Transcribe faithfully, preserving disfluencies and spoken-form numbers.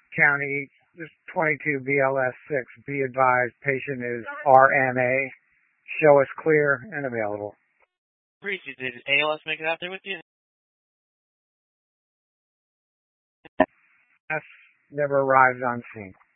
County, this twenty-two B L S six. Be advised, patient is R M A. Show us clear and available. Appreciate it. Did A L S make it out there with you? That's never arrived on scene.